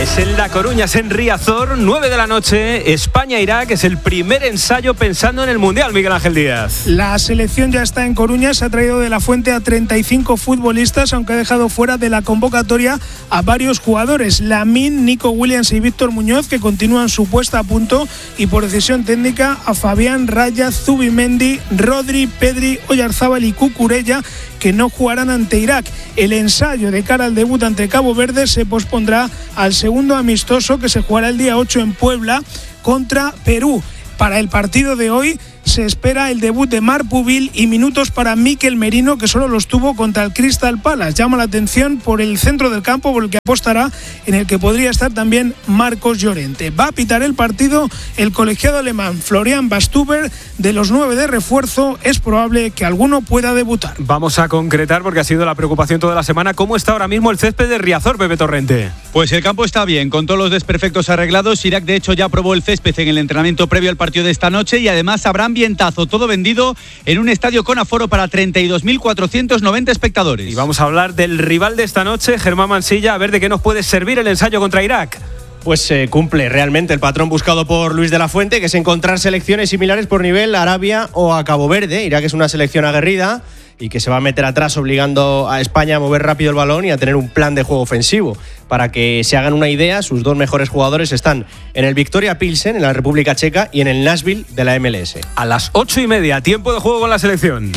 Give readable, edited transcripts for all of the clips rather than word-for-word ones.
Es en La Coruña, es en Riazor, 9 de la noche, España-Irak, es el primer ensayo pensando en el Mundial, Miguel Ángel Díaz. La selección ya está en Coruña, se ha traído de la fuente a 35 futbolistas, aunque ha dejado fuera de la convocatoria a varios jugadores, Lamine, Nico Williams y Víctor Muñoz, que continúan su puesta a punto, y por decisión técnica a Fabián, Raya, Zubimendi, Rodri, Pedri, Oyarzábal y Cucurella, que no jugarán ante Irak. El ensayo de cara al debut ante Cabo Verde se pospondrá al segundo amistoso, que se jugará el día 8 en Puebla contra Perú. Para el partido de hoy se espera el debut de Marc Pubil y minutos para Mikel Merino, que solo los tuvo contra el Crystal Palace. Llama la atención por el centro del campo, por el que apostará, en el que podría estar también Marcos Llorente. Va a pitar el partido el colegiado alemán Florian Bastuber. De los 9 de refuerzo, es probable que alguno pueda debutar. Vamos a concretar, porque ha sido la preocupación toda la semana, ¿cómo está ahora mismo el césped de Riazor, Pepe Torrente? Pues el campo está bien, con todos los desperfectos arreglados. Irak, de hecho, ya probó el césped en el entrenamiento previo al partido de esta noche, y además habrá ambientazo, todo vendido en un estadio con aforo para 32.490 espectadores. Y vamos a hablar del rival de esta noche, Germán Mansilla, a ver de qué nos puede servir el ensayo contra Irak. Pues cumple realmente el patrón buscado por Luis de la Fuente, que es encontrar selecciones similares por nivel a Arabia o a Cabo Verde. Irak es una selección aguerrida y que se va a meter atrás, obligando a España a mover rápido el balón y a tener un plan de juego ofensivo. Para que se hagan una idea, sus dos mejores jugadores están en el Victoria Pilsen, en la República Checa, y en el Nashville de la MLS. A las 8:30, tiempo de juego con la selección.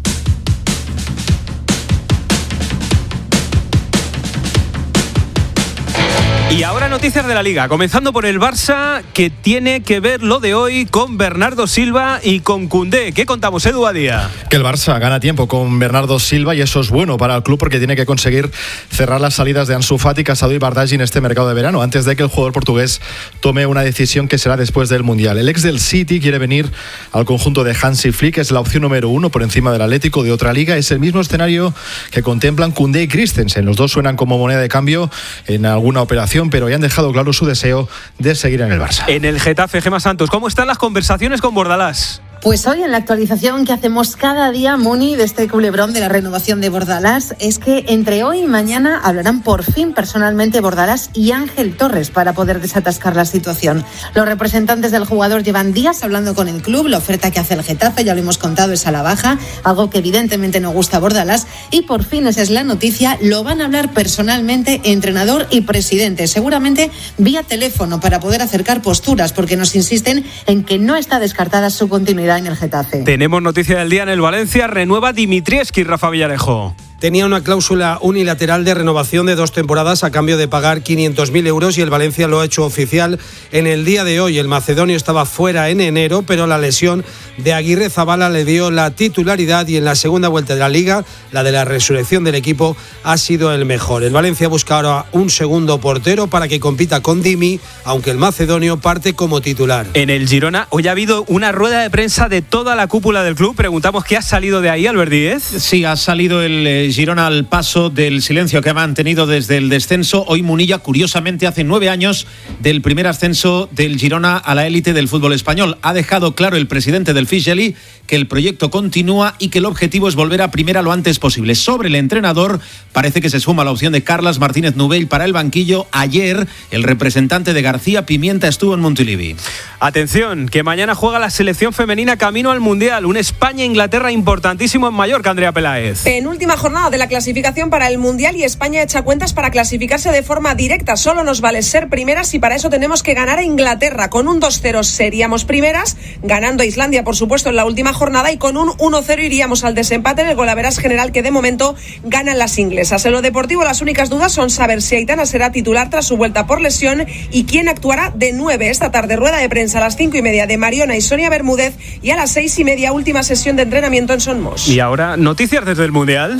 Y ahora noticias de la Liga, comenzando por el Barça, que tiene que ver lo de hoy con Bernardo Silva y con Koundé. ¿Qué contamos, Edu Badía? Que el Barça gana tiempo con Bernardo Silva, y eso es bueno para el club, porque tiene que conseguir cerrar las salidas de Ansu Fati, Casado y Bardghji en este mercado de verano, antes de que el jugador portugués tome una decisión que será después del Mundial. El ex del City quiere venir al conjunto de Hansi Flick, es la opción número 1 por encima del Atlético de otra liga. Es el mismo escenario que contemplan Koundé y Christensen. Los dos suenan como moneda de cambio en alguna operación, pero ya han dejado claro su deseo de seguir en el Barça. En el Getafe, Gemma Santos, ¿cómo están las conversaciones con Bordalás? Pues hoy en la actualización que hacemos cada día, Muni, de este culebrón de la renovación de Bordalás, es que entre hoy y mañana hablarán por fin personalmente Bordalás y Ángel Torres para poder desatascar la situación. Los representantes del jugador llevan días hablando con el club. La oferta que hace el Getafe, ya lo hemos contado, es a la baja, algo que evidentemente no gusta a Bordalás, y por fin, esa es la noticia, lo van a hablar personalmente entrenador y presidente, seguramente vía teléfono, para poder acercar posturas, porque nos insisten en que no está descartada su continuidad en el Getafe. Tenemos noticia del día en el Valencia, renueva Dimitrievski, Rafa Villarejo. Tenía una cláusula unilateral de renovación de 2 temporadas a cambio de pagar 500.000 euros, y el Valencia lo ha hecho oficial en el día de hoy. El macedonio estaba fuera en enero, pero la lesión de Aguirre Zabala le dio la titularidad, y en la segunda vuelta de la Liga, la de la resurrección del equipo, ha sido el mejor. El Valencia busca ahora un segundo portero para que compita con Dimi, aunque el macedonio parte como titular. En el Girona, hoy ha habido una rueda de prensa de toda la cúpula del club. Preguntamos qué ha salido de ahí, Albert Díez. Sí, ha salido el Girona al paso del silencio que ha mantenido desde el descenso. Hoy Munilla, curiosamente, hace 9 años del primer ascenso del Girona a la élite del fútbol español. Ha dejado claro el presidente del Fisheli que el proyecto continúa y que el objetivo es volver a primera lo antes posible. Sobre el entrenador, parece que se suma la opción de Carles Martínez Nubell para el banquillo. Ayer, el representante de García Pimienta estuvo en Montilivi. Atención, que mañana juega la selección femenina camino al Mundial. Un España-Inglaterra importantísimo en Mallorca, Andrea Peláez. Penúltima jornada de la clasificación para el Mundial, y España echa cuentas para clasificarse de forma directa. Solo nos vale ser primeras, y para eso tenemos que ganar a Inglaterra. Con un 2-0 seríamos primeras, ganando a Islandia, por supuesto, en la última jornada, y con un 1-0 iríamos al desempate en el golaveras general, que de momento ganan las inglesas. En lo deportivo, las únicas dudas son saber si Aitana será titular tras su vuelta por lesión y quién actuará de 9. Esta tarde, rueda de prensa a las 5:30 de Mariona y Sonia Bermúdez, y a las 6:30 última sesión de entrenamiento en Son Mos. Y ahora, noticias desde el Mundial.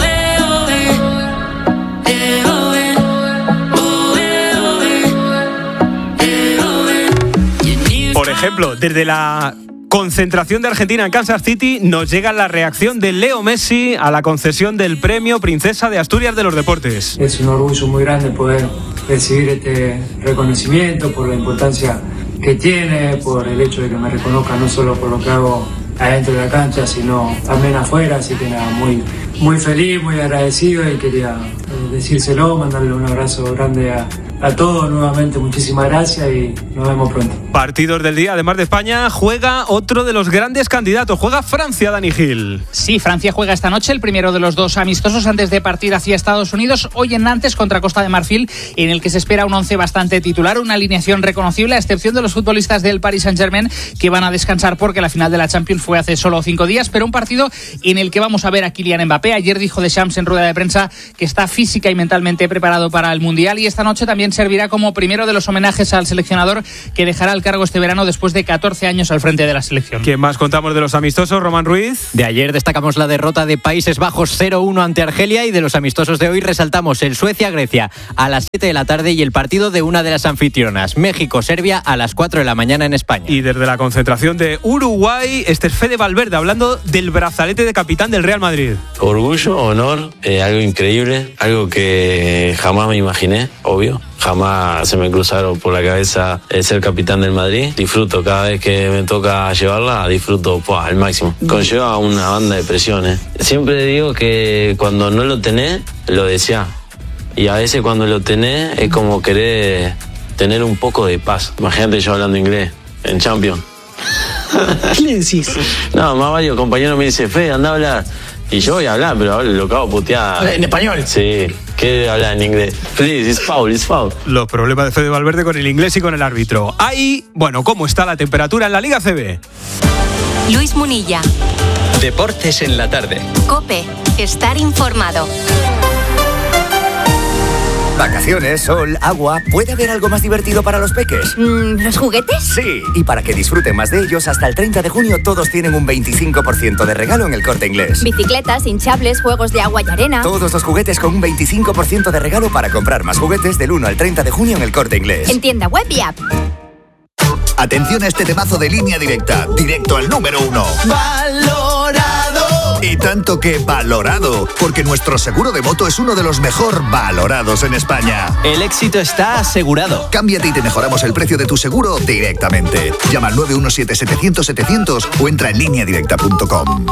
Por ejemplo, desde la concentración de Argentina en Kansas City nos llega la reacción de Leo Messi a la concesión del premio Princesa de Asturias de los Deportes. Es un orgullo muy grande poder recibir este reconocimiento por la importancia que tiene, por el hecho de que me reconozcan no solo por lo que hago adentro de la cancha, sino también afuera, así que nada, muy feliz, muy agradecido, y quería decírselo, mandarle un abrazo grande a todos. Nuevamente, muchísimas gracias y nos vemos pronto. Partidos del día, además de España, juega otro de los grandes candidatos. Juega Francia, Dani Gil. Sí, Francia juega esta noche el primero de los dos amistosos antes de partir hacia Estados Unidos. Hoy en Nantes contra Costa de Marfil, en el que se espera un once bastante titular, una alineación reconocible, a excepción de los futbolistas del Paris Saint-Germain, que van a descansar porque la final de la Champions fue hace solo 5 días, pero un partido en el que vamos a ver a Kylian Mbappé. Ayer dijo Deschamps en rueda de prensa que está física y mentalmente preparado para el Mundial, y esta noche también servirá como primero de los homenajes al seleccionador, que dejará el cargo este verano después de 14 años al frente de la selección. ¿Qué más contamos de los amistosos, Román Ruiz? De ayer destacamos la derrota de Países Bajos 0-1 ante Argelia, y de los amistosos de hoy resaltamos el Suecia-Grecia a las 7 de la tarde y el partido de una de las anfitrionas, México-Serbia, a las 4 de la mañana en España. Y desde la concentración de Uruguay, este es Fede Valverde hablando del brazalete de capitán del Real Madrid. Orgullo, honor, algo increíble, algo que jamás me imaginé, obvio. Jamás se me cruzaron por la cabeza el ser capitán del Madrid. Disfruto cada vez que me toca llevarla, disfruto al máximo. Conlleva una banda de presiones. Siempre digo que cuando no lo tenés, lo deseás. Y a veces cuando lo tenés es como querer tener un poco de paz. Imagínate yo hablando inglés en Champions. ¿Qué le decís? No, más varios compañeros me dicen, Fede, anda a hablar. Y yo voy a hablar, pero lo acabo putear. ¿En español? Sí, ¿qué hablar en inglés? Please, it's foul. Los problemas de Fede Valverde con el inglés y con el árbitro. Ahí, bueno, ¿cómo está la temperatura en la Liga CB? Luis Munilla. Deportes en la tarde. COPE. Estar informado. Vacaciones, sol, agua. ¿Puede haber algo más divertido para los peques? ¿Los juguetes? Sí, y para que disfruten más de ellos, hasta el 30 de junio todos tienen un 25% de regalo en El Corte Inglés. Bicicletas, hinchables, juegos de agua y arena. Todos los juguetes con un 25% de regalo para comprar más juguetes del 1 al 30 de junio en El Corte Inglés. En tienda web y app. Atención a este temazo de Línea Directa, directo al número 1. ¡Valorado! Y tanto que valorado, porque nuestro seguro de moto es uno de los mejor valorados en España. El éxito está asegurado. Cámbiate y te mejoramos el precio de tu seguro directamente. Llama al 917-700-700 o entra en lineadirecta.com.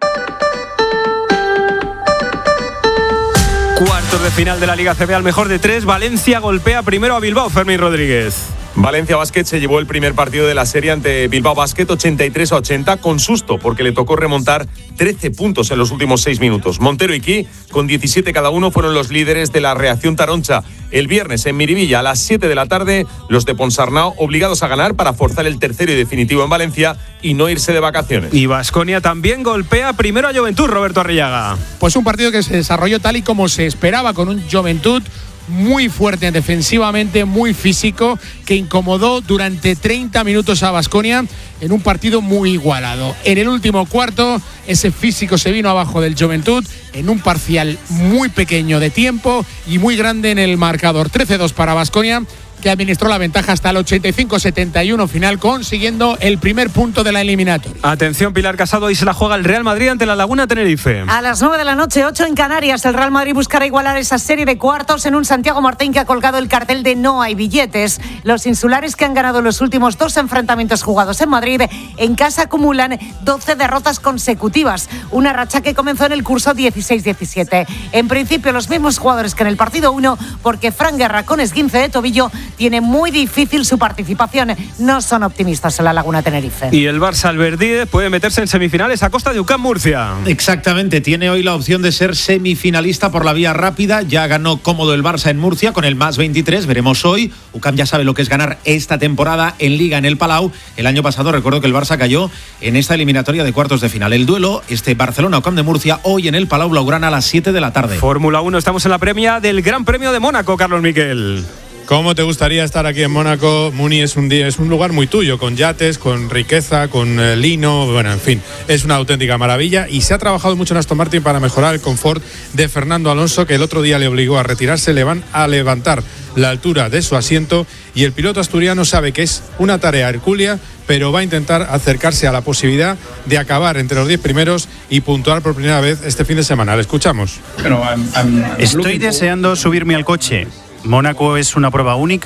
Cuartos de final de la Liga CB al mejor de 3. Valencia golpea primero a Bilbao, Fermín Rodríguez. Valencia Basket se llevó el primer partido de la serie ante Bilbao Basket 83-80 con susto, porque le tocó remontar 13 puntos en los últimos 6 minutos. Montero y Ki, con 17 cada uno, fueron los líderes de la reacción taroncha. El viernes en Miribilla a las 7 de la tarde, los de Ponsarnau obligados a ganar para forzar el tercero y definitivo en Valencia y no irse de vacaciones. Y Baskonia también golpea primero a Joventut, Roberto Arrillaga. Pues un partido que se desarrolló tal y como se esperaba, con un Joventut muy fuerte defensivamente, muy físico, que incomodó durante 30 minutos a Baskonia en un partido muy igualado. En el último cuarto, ese físico se vino abajo del Joventut en un parcial muy pequeño de tiempo y muy grande en el marcador. 13-2 para Baskonia, que administró la ventaja hasta el 85-71 final, consiguiendo el primer punto de la eliminatoria. Atención, Pilar Casado, hoy se la juega el Real Madrid ante la Laguna Tenerife. A las 9 de la noche, 8 en Canarias, el Real Madrid buscará igualar esa serie de cuartos en un Santiago Martín que ha colgado el cartel de no hay billetes. Los insulares, que han ganado los últimos 2 enfrentamientos jugados en Madrid, en casa acumulan 12 derrotas consecutivas, una racha que comenzó en el curso 16-17. En principio, los mismos jugadores que en el partido 1, porque Fran Guerra, con esguince de tobillo, tiene muy difícil su participación. No son optimistas en la Laguna Tenerife. Y el Barça Alberdíez puede meterse en semifinales a costa de UCAM Murcia. Exactamente, tiene hoy la opción de ser semifinalista por la vía rápida. Ya ganó cómodo el Barça en Murcia con el más 23. Veremos hoy. UCAM ya sabe lo que es ganar esta temporada en Liga en el Palau. El año pasado recuerdo que el Barça cayó en esta eliminatoria de cuartos de final. El duelo, Barcelona-UCAM de Murcia, hoy en el Palau Blaugrana a las 7 de la tarde. Fórmula 1, estamos en la premia del Gran Premio de Mónaco, Carlos Miquel. ¿Cómo te gustaría estar aquí en Mónaco? Muni, es un lugar muy tuyo, con yates, con riqueza, con lino, bueno, en fin, es una auténtica maravilla, y se ha trabajado mucho en Aston Martin para mejorar el confort de Fernando Alonso, que el otro día le obligó a retirarse. Le van a levantar la altura de su asiento y el piloto asturiano sabe que es una tarea hercúlea, pero va a intentar acercarse a la posibilidad de acabar entre los 10 primeros y puntuar por primera vez este fin de semana. Le escuchamos. Estoy deseando subirme al coche. Mónaco es una prueba única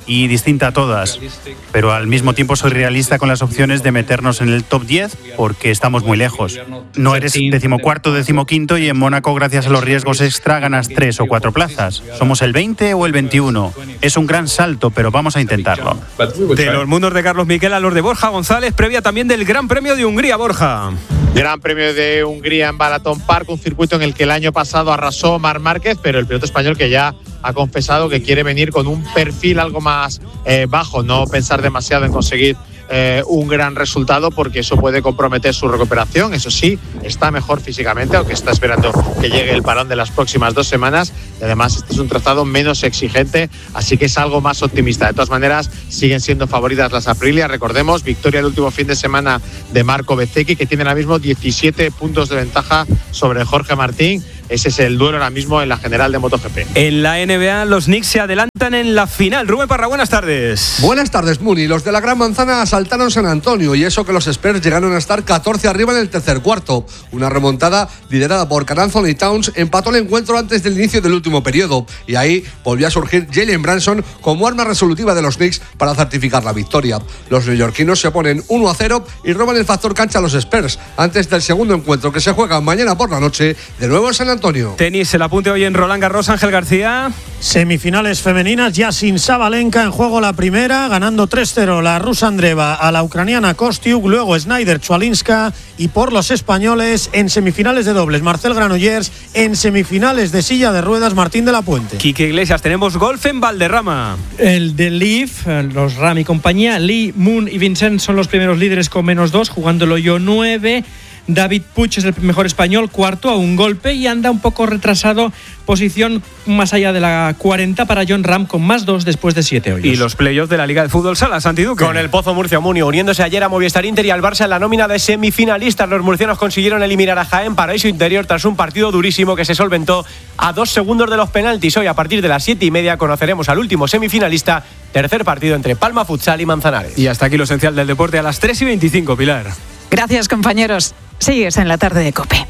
y distinta a todas, pero al mismo tiempo soy realista con las opciones de meternos en el top 10 porque estamos muy lejos. No eres 14º, 15º y en Mónaco, gracias a los riesgos extra, ganas 3 o 4 plazas. Somos el 20 o el 21. Es un gran salto, pero vamos a intentarlo. De los mundos de Carlos Miquel a los de Borja González, previa también del Gran Premio de Hungría, Borja. Gran Premio de Hungría en Balaton Park, un circuito en el que el año pasado arrasó Marc Márquez, pero el piloto español que ya ha confesado que quiere venir con un perfil algo más bajo, no pensar demasiado en conseguir un gran resultado porque eso puede comprometer su recuperación. Eso sí, está mejor físicamente, aunque está esperando que llegue el parón de las próximas 2 semanas. Y además este es un trazado menos exigente, así que es algo más optimista. De todas maneras, siguen siendo favoritas las Aprilia. Recordemos, victoria el último fin de semana de Marco Bezzecchi, que tiene ahora mismo 17 puntos de ventaja sobre Jorge Martín. Ese es el duelo ahora mismo en la general de MotoGP. En la NBA, los Knicks se adelantan en la final. Rubén Parra, buenas tardes. Buenas tardes, Muni. Los de la Gran Manzana asaltaron San Antonio y eso que los Spurs llegaron a estar 14 arriba en el tercer cuarto. Una remontada liderada por Karl Anthony Towns empató el encuentro antes del inicio del último periodo y ahí volvió a surgir Jalen Brunson como arma resolutiva de los Knicks para certificar la victoria. Los neoyorquinos se ponen 1-0 y roban el factor cancha a los Spurs antes del segundo encuentro que se juega mañana por la noche de nuevo en San Antonio. Tenis, el apunte hoy en Roland Garros, Ángel García. Semifinales femeninas, ya sin Sabalenka en juego la primera, ganando 3-0 la rusa Andreeva a la ucraniana Kostiuk, luego Snyder Chualinska, y por los españoles en semifinales de dobles, Marcel Granollers, en semifinales de silla de ruedas, Martín de la Puente. Quique Iglesias, tenemos golf en Valderrama. El de Leaf, los Ram y compañía, Lee, Moon y Vincent son los primeros líderes con -2, jugando el hoyo 9. David Puig es el mejor español, cuarto a un golpe y anda un poco retrasado, posición más allá de la 40 para John Ram con +2 después de 7 hoyos. Y los playoffs de la Liga de Fútbol Sala, Santi Duque. Con el Pozo Murcia Muni uniéndose ayer a Movistar Inter y al Barça en la nómina de semifinalistas. Los murcianos consiguieron eliminar a Jaén Paraíso Interior tras un partido durísimo que se solventó a 2 segundos de los penaltis. Hoy a partir de las 7:30 conoceremos al último semifinalista, tercer partido entre Palma Futsal y Manzanares. Y hasta aquí lo esencial del deporte a las 3:25, Pilar. Gracias, compañeros. Sigues en la tarde de COPE.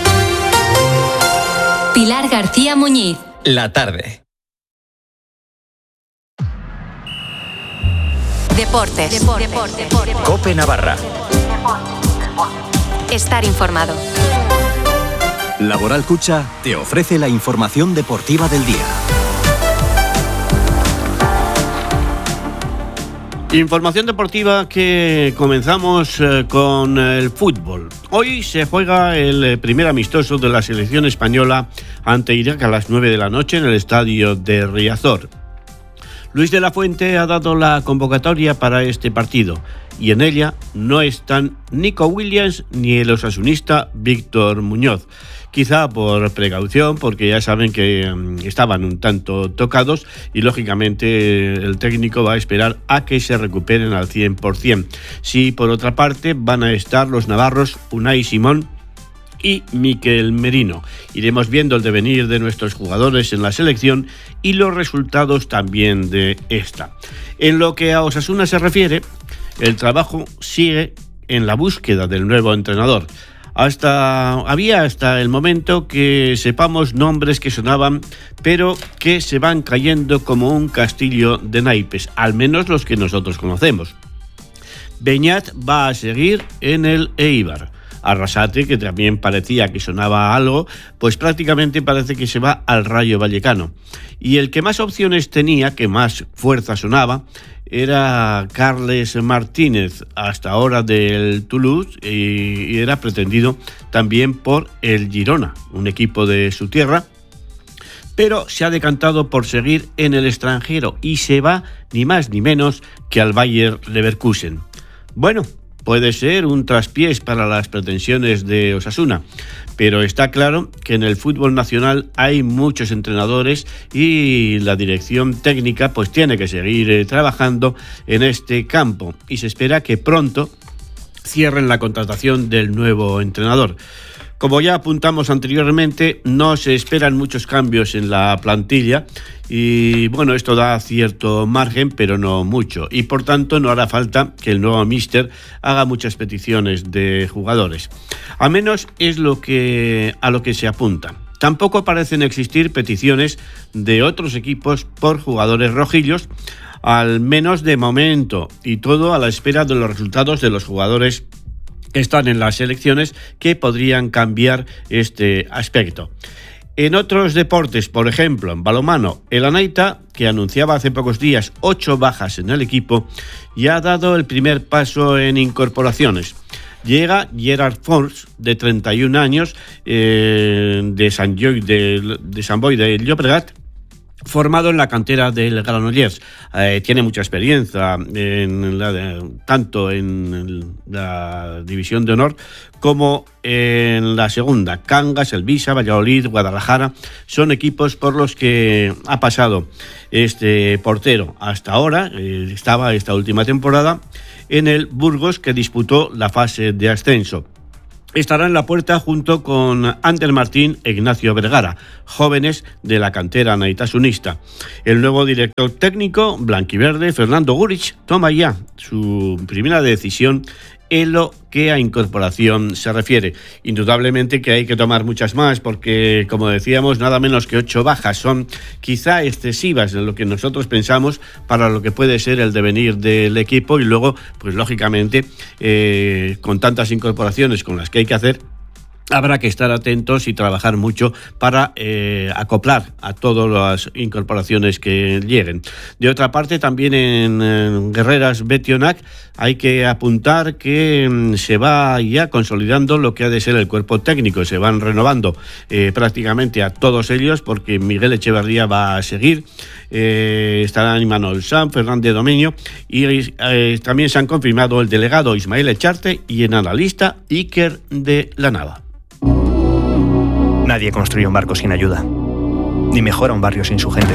Pilar García Muñiz. La tarde. Deportes. COPE Navarra. Estar informado. Laboral Cucha te ofrece la información deportiva del día. Información deportiva que comenzamos con el fútbol. Hoy se juega el primer amistoso de la selección española ante Irak a las 9 de la noche en el estadio de Riazor. Luis de la Fuente ha dado la convocatoria para este partido y en ella no están Nico Williams ni el osasunista Víctor Muñoz. Quizá por precaución, porque ya saben que estaban un tanto tocados y lógicamente el técnico va a esperar a que se recuperen al 100%. Sí, por otra parte van a estar los navarros Unai Simón y Miquel Merino. Iremos viendo el devenir de nuestros jugadores en la selección y los resultados también de esta. En lo que a Osasuna se refiere, el trabajo sigue en la búsqueda del nuevo entrenador. Había hasta el momento que sepamos nombres que sonaban, pero que se van cayendo como un castillo de naipes, al menos los que nosotros conocemos. Beñat va a seguir en el Eibar. Arrasate, que también parecía que sonaba algo, pues prácticamente parece que se va al Rayo Vallecano. Y el que más opciones tenía, que más fuerza sonaba, era Carles Martínez, hasta ahora del Toulouse, y era pretendido también por el Girona, un equipo de su tierra, pero se ha decantado por seguir en el extranjero y se va ni más ni menos que al Bayer Leverkusen. Bueno, puede ser un traspiés para las pretensiones de Osasuna, pero está claro que en el fútbol nacional hay muchos entrenadores y la dirección técnica pues tiene que seguir trabajando en este campo y se espera que pronto cierren la contratación del nuevo entrenador. Como ya apuntamos anteriormente, no se esperan muchos cambios en la plantilla y bueno, esto da cierto margen, pero no mucho. Y por tanto no hará falta que el nuevo míster haga muchas peticiones de jugadores. A menos es a lo que se apunta. Tampoco parecen existir peticiones de otros equipos por jugadores rojillos, al menos de momento, y todo a la espera de los resultados de los jugadores que están en las selecciones, que podrían cambiar este aspecto. En otros deportes, por ejemplo, en balonmano, el Anaita, que anunciaba hace pocos días 8 bajas en el equipo, ya ha dado el primer paso en incorporaciones. Llega Gerard Fons, de 31 años, de Sant Boi de Llobregat, formado en la cantera del Granollers. Tiene mucha experiencia tanto en la división de honor como en la segunda. Cangas, Elvisa, Valladolid, Guadalajara son equipos por los que ha pasado este portero. Hasta ahora estaba esta última temporada en el Burgos, que disputó la fase de ascenso. Estará en la puerta junto con Ander Martín e Ignacio Vergara, jóvenes de la cantera naitasunista. El nuevo director técnico blanquiverde, Fernando Gurich, toma ya su primera decisión en lo que a incorporación se refiere. Indudablemente que hay que tomar muchas más, porque, como decíamos, nada menos que 8 bajas son quizá excesivas en lo que nosotros pensamos para lo que puede ser el devenir del equipo, y luego, pues lógicamente, con tantas incorporaciones con las que hay que hacer, habrá que estar atentos y trabajar mucho para acoplar a todas las incorporaciones que lleguen. De otra parte, también en Guerreras Betionac hay que apuntar que se va ya consolidando lo que ha de ser el cuerpo técnico. Se van renovando prácticamente a todos ellos, porque Miguel Echeverría va a seguir. Estarán Imanol Sanz, Fernández Dominio, y también se han confirmado el delegado Ismael Echarte y el analista Iker de la Nava. Nadie construye un barco sin ayuda, ni mejora un barrio sin su gente.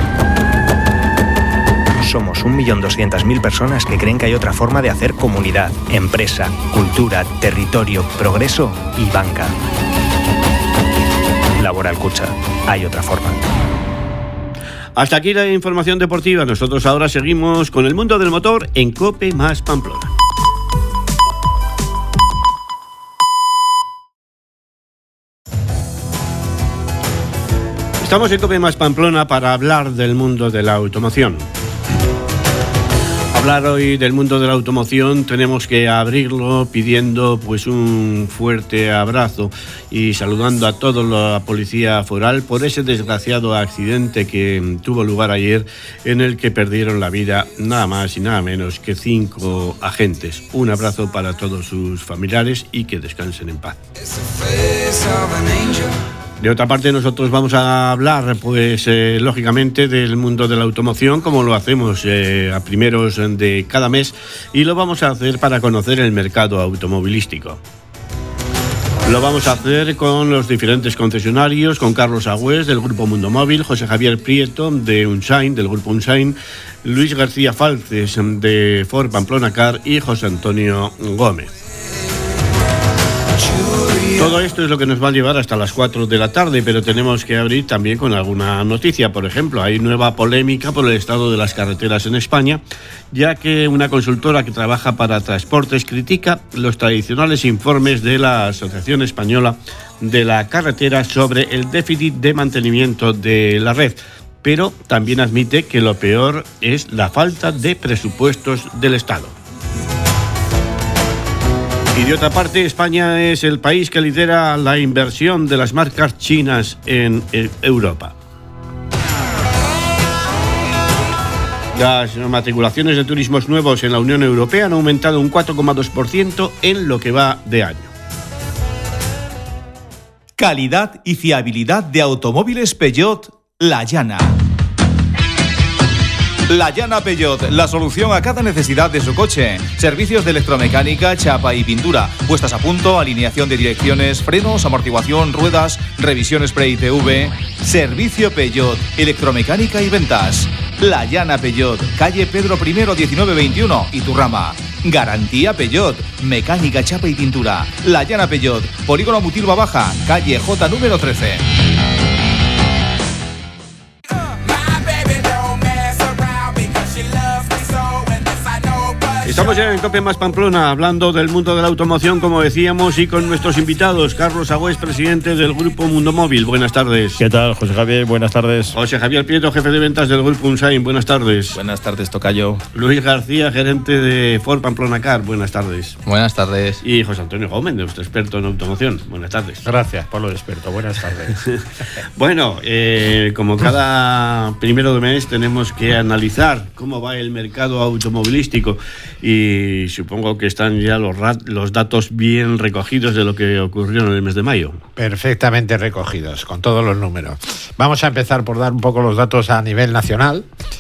Somos 1.200.000 personas que creen que hay otra forma de hacer comunidad, empresa, cultura, territorio, progreso y banca. Laboral Kutxa, hay otra forma. Hasta aquí la información deportiva. Nosotros ahora seguimos con el mundo del motor en COPE más Pamplona. Estamos en COPE más Pamplona para hablar del mundo de la automoción. Hablar hoy del mundo de la automoción tenemos que abrirlo pidiendo pues un fuerte abrazo y saludando a toda la policía foral por ese desgraciado accidente que tuvo lugar ayer, en el que perdieron la vida nada más y nada menos que 5 agentes. Un abrazo para todos sus familiares y que descansen en paz. De otra parte, nosotros vamos a hablar, pues, lógicamente, del mundo de la automoción, como lo hacemos a primeros de cada mes, y lo vamos a hacer para conocer el mercado automovilístico. Lo vamos a hacer con los diferentes concesionarios, con Carlos Agüés, del Grupo Mundo Móvil, José Javier Prieto, de Unsain, del Grupo Unsain, Luis García Falces, de Ford Pamplona Car, y José Antonio Gómez. Todo esto es lo que nos va a llevar hasta las 4 de la tarde, pero tenemos que abrir también con alguna noticia. Por ejemplo, hay nueva polémica por el estado de las carreteras en España, ya que una consultora que trabaja para Transportes critica los tradicionales informes de la Asociación Española de la Carretera sobre el déficit de mantenimiento de la red, pero también admite que lo peor es la falta de presupuestos del Estado. Y de otra parte, España es el país que lidera la inversión de las marcas chinas en Europa. Las matriculaciones de turismos nuevos en la Unión Europea han aumentado un 4,2% en lo que va de año. Calidad y fiabilidad de automóviles Peugeot La Llana. La Llana Peugeot, la solución a cada necesidad de su coche. Servicios de electromecánica, chapa y pintura, puestas a punto, alineación de direcciones, frenos, amortiguación, ruedas, revisiones pre-ITV. Servicio Peugeot, electromecánica y ventas. La Llana Peugeot, calle Pedro I 1921, Iturrama. Garantía Peugeot, mecánica, chapa y pintura. La Llana Peugeot, Polígono Mutilva Baja, calle J número 13. Estamos ya en COPE más Pamplona, hablando del mundo de la automoción, como decíamos, y con nuestros invitados. Carlos Agüés, presidente del Grupo Mundo Móvil. Buenas tardes. ¿Qué tal, José Javier? Buenas tardes. José Javier Prieto, jefe de ventas del Grupo Unsain. Buenas tardes. Buenas tardes, tocayo. Luis García, gerente de Ford Pamplona Car. Buenas tardes. Buenas tardes. Y José Antonio Gómez, nuestro experto en automoción. Buenas tardes. Gracias por lo de experto. Buenas tardes. Bueno, como cada primero de mes tenemos que analizar cómo va el mercado automovilístico y supongo que están ya los datos bien recogidos de lo que ocurrió en el mes de mayo. Perfectamente recogidos, con todos los números. Vamos a empezar por dar un poco los datos a nivel nacional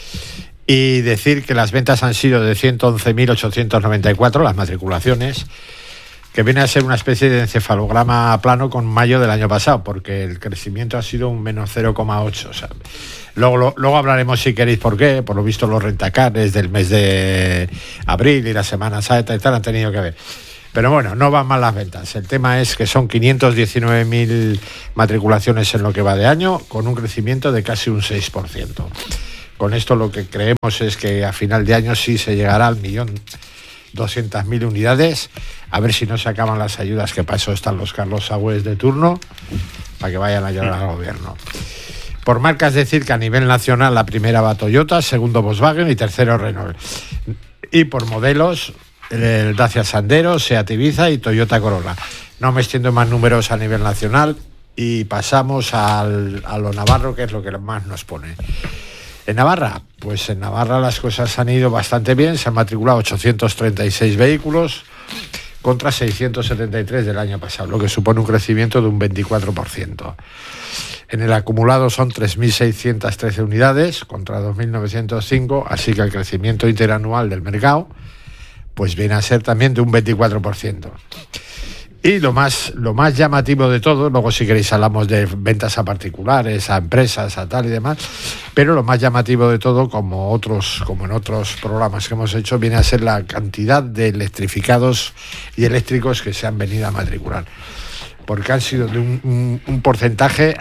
y decir que las ventas han sido de 111.894, las matriculaciones, que viene a ser una especie de encefalograma plano con mayo del año pasado, porque el crecimiento ha sido un menos 0,8. O sea, luego hablaremos, si queréis, por qué. Por lo visto, los rentacares del mes de abril y la Semana Santa y tal han tenido que ver. Pero bueno, no van mal las ventas. El tema es que son 519.000 matriculaciones en lo que va de año, con un crecimiento de casi un 6%. Con esto lo que creemos es que a final de año sí se llegará al 1.200.000 unidades. A ver si no se acaban las ayudas, que para eso están los Carlos Agüés de turno, para que vayan a llorar al gobierno. Por marcas, decir que a nivel nacional la primera va Toyota, segundo Volkswagen y tercero Renault. Y por modelos, el Dacia Sandero, Seat Ibiza y Toyota Corolla. No me extiendo más números a nivel nacional y pasamos a lo navarro, que es lo que más nos pone. En Navarra, pues en Navarra las cosas han ido bastante bien. Se han matriculado 836 vehículos contra 673 del año pasado, lo que supone un crecimiento de un 24%. En el acumulado son 3.613 unidades contra 2.905, así que el crecimiento interanual del mercado pues viene a ser también de un 24%. Y lo más llamativo de todo, luego si queréis hablamos de ventas a particulares, a empresas, a tal y demás, pero lo más llamativo de todo, como en otros programas que hemos hecho, viene a ser la cantidad de electrificados y eléctricos que se han venido a matricular. Porque han sido de un porcentaje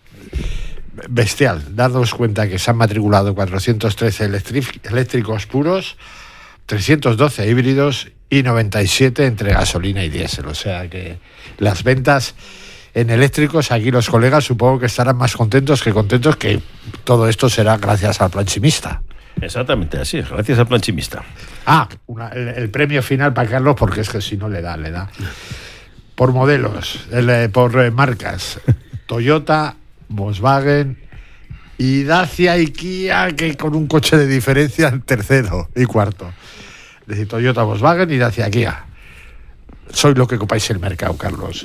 bestial. Daros cuenta que se han matriculado 413 eléctricos puros, 312 híbridos y 97 entre gasolina y diésel. O sea que las ventas en eléctricos, aquí los colegas supongo que estarán más contentos, que todo esto será gracias al plan chimista. Exactamente así, gracias al plan chimista. El premio final para Carlos, porque es que si no le da. Por modelos, por marcas, Toyota, Volkswagen y Dacia y Kia, que con un coche de diferencia en tercero y cuarto. Es decir, Toyota, Volkswagen y Dacia, Kia. Sois lo que ocupáis el mercado, Carlos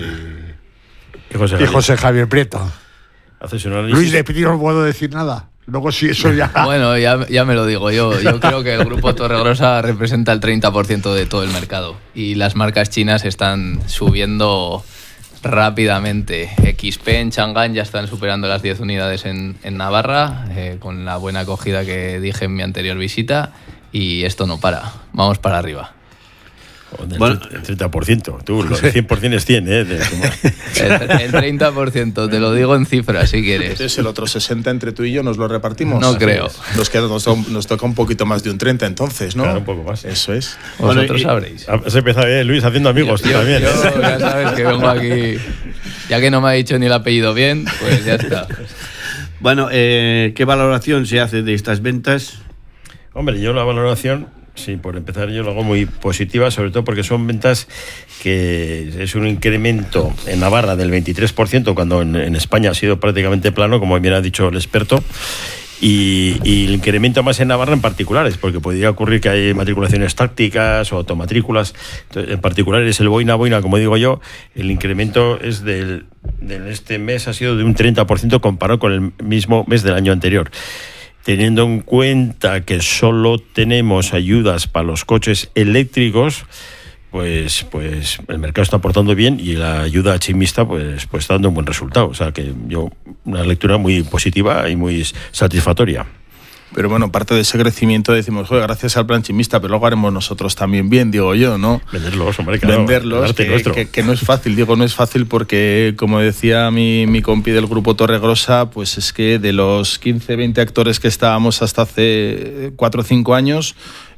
y José Javier Prieto. Luis, de Piti no puedo decir nada. Luego si eso ya... Bueno, ya me lo digo yo. Yo creo que el Grupo Torregrosa representa el 30% de todo el mercado. Y las marcas chinas están subiendo rápidamente. XP en Chang'an ya están superando las 10 unidades en Navarra, con la buena acogida que dije en mi anterior visita. Y esto no para. Vamos para arriba. Bueno, el 30%. Tú, lo de 100% es 100, ¿eh? El 30%, te lo digo en cifras si quieres. Entonces el otro 60 entre tú y yo nos lo repartimos. No creo. Nos toca un poquito más de un 30 entonces, ¿no? Claro, un poco más. Eso es. Vosotros sabréis. Has empezado bien, Luis, haciendo amigos. Tú también. Yo ya sabes que vengo aquí. Ya que no me ha dicho ni el apellido bien, pues ya está. Bueno, ¿qué valoración se hace de estas ventas? Hombre, yo la valoración, sí, por empezar, yo lo hago muy positiva, sobre todo porque son ventas que es un incremento en Navarra del 23%, cuando en España ha sido prácticamente plano, como bien ha dicho el experto, y el incremento más en Navarra en particulares, porque podría ocurrir que hay matriculaciones tácticas o automatrículas. Entonces, en particulares el boina, como digo yo, el incremento es de este mes ha sido de un 30% comparado con el mismo mes del año anterior. Teniendo en cuenta que solo tenemos ayudas para los coches eléctricos, pues el mercado está aportando bien y la ayuda chimista pues está dando un buen resultado. O sea que una lectura muy positiva y muy satisfactoria. Pero bueno, parte de ese crecimiento decimos, joder, gracias al plan chimista, pero luego haremos nosotros también bien, digo yo, ¿no? Venderlos, hombre, claro. Venderlos, que no es fácil, no es fácil porque, como decía mi compi del Grupo Torregrosa, pues es que de los 15, 20 actores que estábamos hasta hace 4 o 5 años,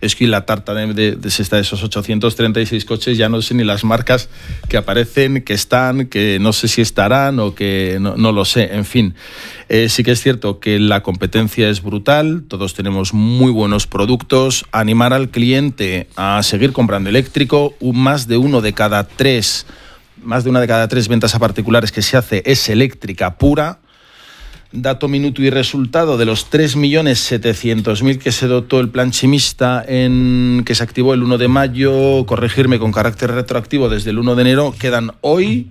Es que la tarta de esos 836 coches, ya no sé ni las marcas que aparecen, que están, que no sé si estarán o que no lo sé. En fin, sí que es cierto que la competencia es brutal, todos tenemos muy buenos productos. Animar al cliente a seguir comprando eléctrico, más de una de cada tres ventas a particulares que se hace es eléctrica pura. Dato, minuto y resultado de los 3.700.000 que se dotó el plan chimista que se activó el 1 de mayo, corregirme, con carácter retroactivo desde el 1 de enero, quedan hoy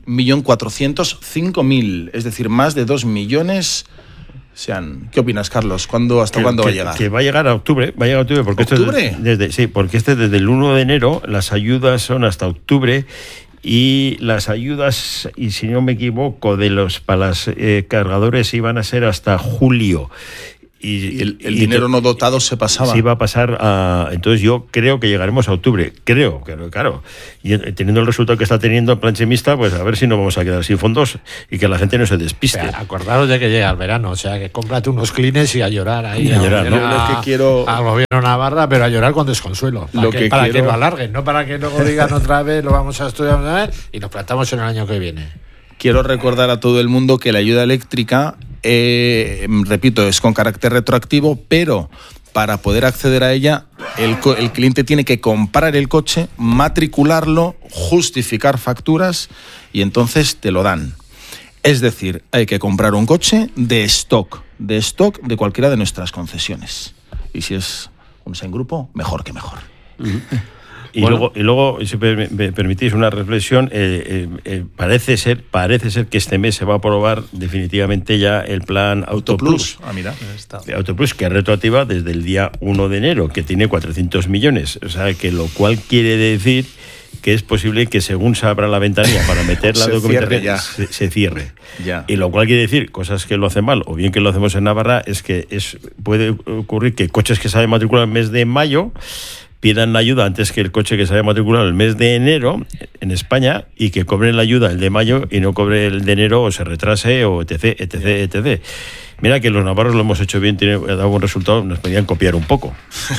1.405.000, es decir, más de 2 millones. ¿Qué opinas, Carlos? ¿Hasta cuándo va a llegar? Que va a llegar a octubre, porque ¿Octubre? Porque desde el 1 de enero, las ayudas son hasta octubre. Y las ayudas, y si no me equivoco, para los cargadores iban a ser hasta julio. Y el dinero no dotado se pasaba. Sí, va a pasar entonces yo creo que llegaremos a octubre. Creo, claro. Y teniendo el resultado que está teniendo el plan chimista, pues a ver si no vamos a quedar sin fondos y que la gente no se despiste. O sea, acordaros de que llega el verano, o sea, que cómprate unos clines y a llorar ahí. A llorar, ¿no? Al gobierno Navarra, pero a llorar con desconsuelo. Para que lo alarguen, no para que luego digan otra vez, lo vamos a estudiar una vez y nos plantamos en el año que viene. Quiero recordar a todo el mundo que la ayuda eléctrica, repito, es con carácter retroactivo, pero para poder acceder a ella, el cliente tiene que comprar el coche, matricularlo, justificar facturas y entonces te lo dan. Es decir, hay que comprar un coche de stock de cualquiera de nuestras concesiones. Y si es un grupo, mejor que mejor. Y luego, si me permitís una reflexión, parece ser que este mes se va a aprobar definitivamente ya el plan Autoplus. Mira. Autoplus, que es retroactiva desde el día 1 de enero, que tiene 400 millones. O sea, que lo cual quiere decir que es posible que según se abra la ventanilla para meter la documentación se cierre. Ya. Y lo cual quiere decir, cosas que lo hacen mal, o bien que lo hacemos en Navarra, es que puede ocurrir que coches que se hayan matriculado el mes de mayo pidan la ayuda antes que el coche que se haya matriculado el mes de enero en España, y que cobren la ayuda el de mayo y no cobre el de enero, o se retrase, o etc. Mira que los navarros lo hemos hecho bien, ha dado buen resultado, nos podían copiar un poco.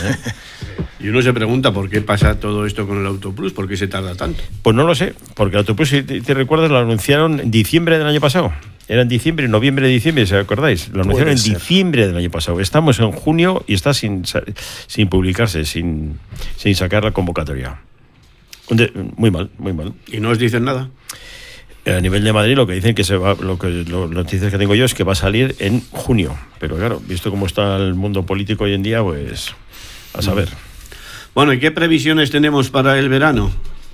Y uno se pregunta por qué pasa todo esto con el Autoplus, por qué se tarda tanto. Pues no lo sé, porque el Autoplus, si te recuerdas, lo anunciaron en diciembre del año pasado. Era en diciembre, noviembre, diciembre, ¿se acordáis? Lo anunciaron en diciembre del año pasado. Estamos en junio y está sin publicarse, sin sacar la convocatoria. Muy mal. ¿Y no os dicen nada? A nivel de Madrid lo que dicen las noticias que tengo yo es que va a salir en junio. Pero claro, visto cómo está el mundo político hoy en día, pues a saber. Bueno, ¿y qué previsiones tenemos para el verano?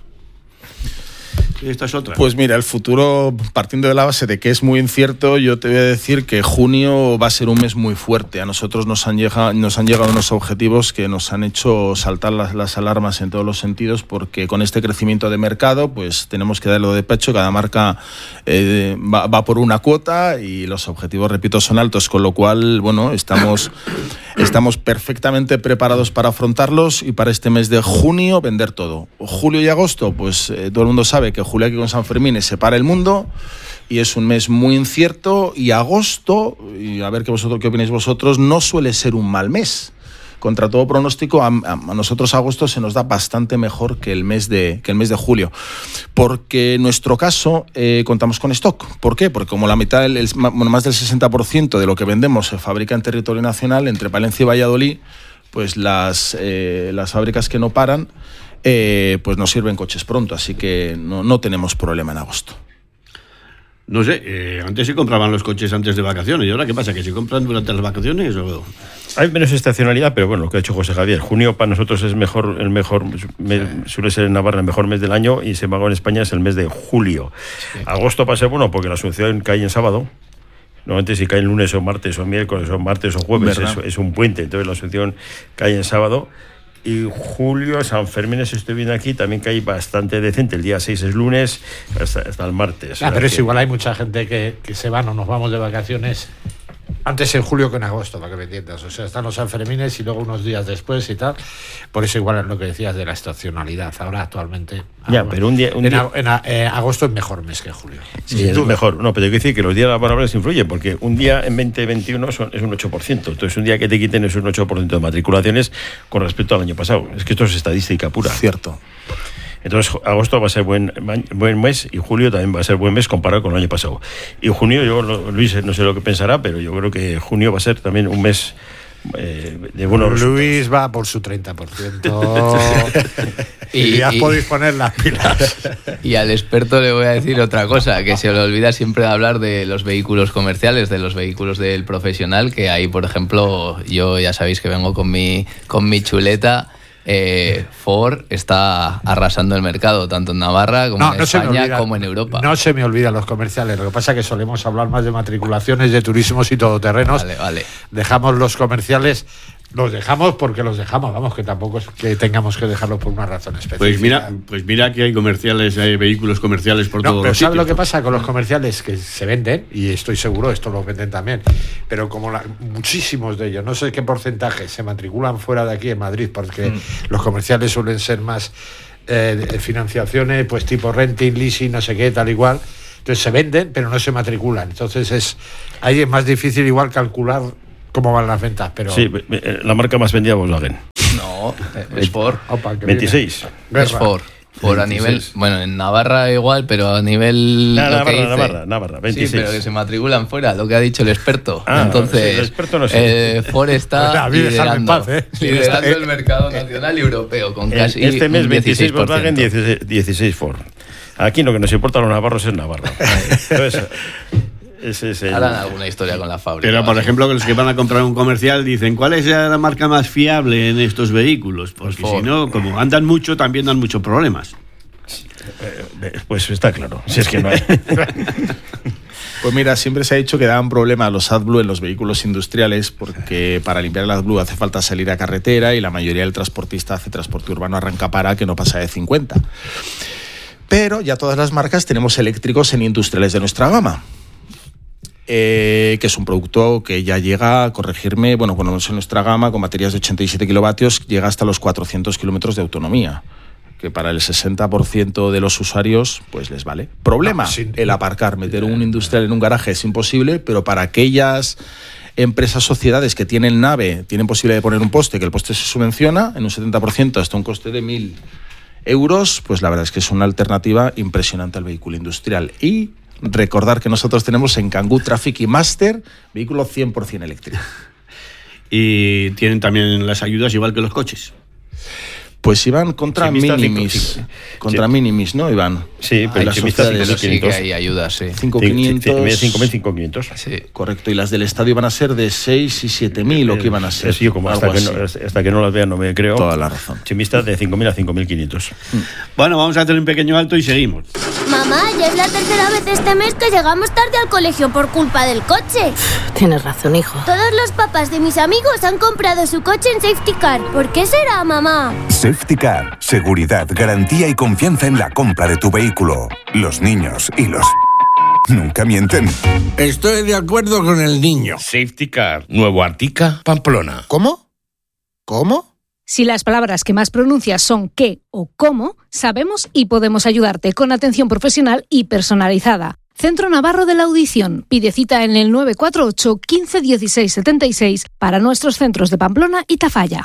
Esta es otra. Pues mira, el futuro, partiendo de la base de que es muy incierto, yo te voy a decir que junio va a ser un mes muy fuerte. A nosotros nos han llegado unos objetivos que nos han hecho saltar las alarmas en todos los sentidos, porque con este crecimiento de mercado, pues tenemos que darlo de pecho. Cada marca va por una cuota y los objetivos, repito, son altos, con lo cual, bueno, estamos perfectamente preparados para afrontarlos y para este mes de junio vender todo. Julio y agosto, pues todo el mundo sabe que julio aquí con San Fermín se para el mundo y es un mes muy incierto, y agosto, y a ver qué opináis vosotros, no suele ser un mal mes. Contra todo pronóstico, a nosotros agosto se nos da bastante mejor que el mes de julio, porque en nuestro caso contamos con stock. ¿Por qué? Porque como la mitad, más del 60% de lo que vendemos se fabrica en territorio nacional, entre Palencia y Valladolid, pues las fábricas que no paran, pues nos sirven coches pronto, así que no tenemos problema en agosto. No sé, antes se compraban los coches antes de vacaciones, ¿y ahora qué pasa? ¿Que se compran durante las vacaciones? ¿O? Hay menos estacionalidad, pero bueno, lo que ha hecho José Javier. Junio para nosotros es suele ser en Navarra el mejor mes del año, y sin embargo en España es el mes de julio. Sí. Agosto va a ser bueno porque la Asunción cae en sábado. Normalmente si cae en lunes o martes o miércoles o martes o jueves es un puente, entonces la Asunción cae en sábado. Y julio, San Fermín, estoy viendo aquí, también cae bastante decente. El día 6 es lunes hasta el martes. Pero es igual, hay mucha gente que se va, no nos vamos de vacaciones antes en julio que en agosto, para que me entiendas. O sea, están los Sanfermines y luego unos días después y tal. Por eso igual es lo que decías de la estacionalidad. Ahora actualmente... Ya, pero un día... agosto es mejor mes que julio. Sí, es mejor. No, pero hay que decir que los días laborables influyen, porque un día en 2021 es un 8%. Entonces, un día que te quiten es un 8% de matriculaciones con respecto al año pasado. Es que esto es estadística pura. Cierto. Entonces, agosto va a ser buen mes y julio también va a ser buen mes comparado con el año pasado. Y junio, Luis, no sé lo que pensará, pero yo creo que junio va a ser también un mes de buenos Luis resultados. va por su 30%. y ya podéis poner las pilas. Y al experto le voy a decir otra cosa, que se le olvida siempre de hablar de los vehículos comerciales, de los vehículos del profesional, que ahí, por ejemplo, yo ya sabéis que vengo con mi chuleta. Ford está arrasando el mercado, tanto en Navarra como en España como en Europa. No se me olvidan los comerciales, lo que pasa es que solemos hablar más de matriculaciones, de turismos y todoterrenos. Vale. Dejamos los comerciales, los dejamos porque los dejamos, vamos, que tampoco es que tengamos que dejarlos por una razón específica. Pues mira que hay comerciales, hay vehículos comerciales por todos los sitios. ¿Sabes lo que pasa con los comerciales? Que se venden, y estoy seguro, esto lo venden también, pero como muchísimos de ellos, no sé qué porcentaje, se matriculan fuera de aquí en Madrid, porque los comerciales suelen ser más financiaciones, pues tipo renting, leasing, no sé qué, tal igual. Entonces se venden, pero no se matriculan. Entonces ahí es más difícil igual calcular cómo van las ventas, pero... Sí, la marca más vendida Volkswagen. No, es Ford. 26. Es Ford. Por a nivel, bueno, en Navarra igual, pero a nivel Navarra, 26. Sí, pero que se matriculan fuera, lo que ha dicho el experto. Entonces, el experto no sé. Ford está liderando el mercado nacional y europeo con casi este mes 26 Volkswagen, 16%. 16 Ford. Aquí lo que nos importa a los navarros es Navarra. Entonces, harán alguna historia con la fábrica. Pero, por ejemplo, los que van a comprar un comercial dicen, ¿cuál es la marca más fiable en estos vehículos? Porque si no, como andan mucho, también dan muchos problemas. Pues está claro, si es que no hay. Pues mira, siempre se ha dicho que daban problema los AdBlue en los vehículos industriales porque para limpiar el AdBlue hace falta salir a carretera y la mayoría del transportista hace transporte urbano arranca para que no pasa de 50. Pero ya todas las marcas tenemos eléctricos semi-industriales de nuestra gama. Que es un producto que ya llega a corregirme, bueno, cuando en nuestra gama con baterías de 87 kilovatios llega hasta los 400 kilómetros de autonomía, que para el 60% de los usuarios pues les vale. Problema, el aparcar, meter un industrial en un garaje es imposible, pero para aquellas empresas, sociedades que tienen nave, tienen posibilidad de poner un poste, que el poste se subvenciona en un 70% hasta un coste de 1.000 euros, pues la verdad es que es una alternativa impresionante al vehículo industrial. Y recordar que nosotros tenemos en Kangoo Traffic y Master vehículo 100% eléctrico. Y tienen también las ayudas igual que los coches. Pues iban contra Minimis. Minimis, ¿no, Iván? Sí, pero sí que hay ayudas, sí. 5.500. Sí. Correcto, y las del estadio iban a ser de 6 y 7.000, ¿o qué iban a ser? Sí, como hasta que no las vean no me creo. Toda la razón. Chimistas de 5.000 a 5.500. Bueno, vamos a hacer un pequeño alto y seguimos. Mamá, ya es la tercera vez este mes que llegamos tarde al colegio por culpa del coche. Tienes razón, hijo. Todos los papás de mis amigos han comprado su coche en Safety Car. ¿Por qué será, mamá? Safety Car. Seguridad, garantía y confianza en la compra de tu vehículo. Los niños y los... nunca mienten. Estoy de acuerdo con el niño. Safety Car. Nuevo Artica, Pamplona. ¿Cómo? Si las palabras que más pronuncias son qué o cómo, sabemos y podemos ayudarte con atención profesional y personalizada. Centro Navarro de la Audición. Pide cita en el 948 15 16 76 para nuestros centros de Pamplona y Tafalla.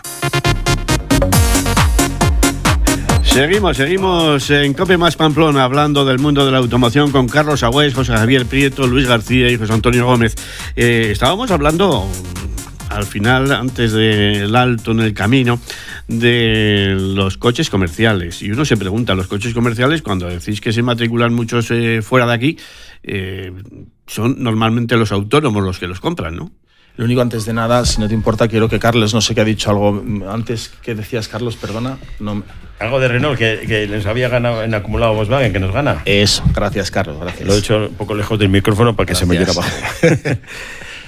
Seguimos en COPE más Pamplona, hablando del mundo de la automoción con Carlos Agüés, José Javier Prieto, Luis García y José Antonio Gómez. Estábamos hablando al final, antes del alto en el camino, de los coches comerciales. Y uno se pregunta, los coches comerciales, cuando decís que se matriculan muchos fuera de aquí, son normalmente los autónomos los que los compran, ¿no? Lo único, antes de nada, si no te importa, quiero que Carlos, no sé qué ha dicho algo antes que decías, Carlos, perdona. No. Algo de Renault, que les había ganado en acumulado Volkswagen, que nos gana. Eso, gracias, Carlos, gracias. Lo he hecho un poco lejos del micrófono para que se me metiera abajo.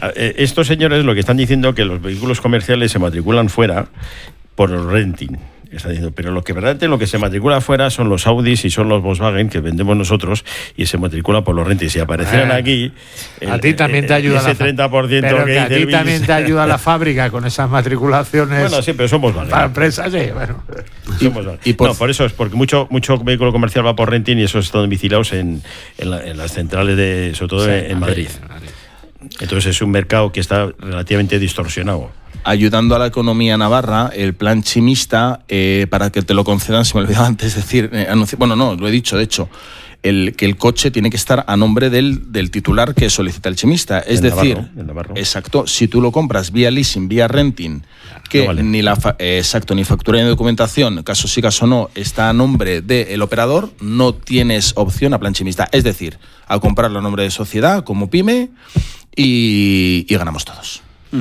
Estos señores lo que están diciendo es que los vehículos comerciales se matriculan fuera por el renting. está diciendo, pero lo que verdaderamente lo que se matricula afuera son los Audis y son los Volkswagen que vendemos nosotros y se matricula por los rentis. Si aparecieran aquí, a ti también te ayuda ese 30% pero que a ti dice también te ayuda la fábrica con esas matriculaciones. Bueno, sí, pero somos Volkswagen. Para empresas, sí, bueno. Por eso es porque mucho vehículo comercial va por renting y esos están domiciliados en las centrales sobre todo en Madrid. Entonces es un mercado que está relativamente distorsionado. Ayudando a la economía navarra, el plan chimista, para que te lo concedan, se me olvidaba antes decir, lo he dicho, de hecho, que el coche tiene que estar a nombre del titular que solicita el chimista. Es decir, Navarro. Exacto, si tú lo compras vía leasing, vía renting, que no vale. ni factura ni documentación, caso sí, caso no, está a nombre del operador, no tienes opción a plan chimista. Es decir, a comprarlo a nombre de sociedad, como pyme, y ganamos todos.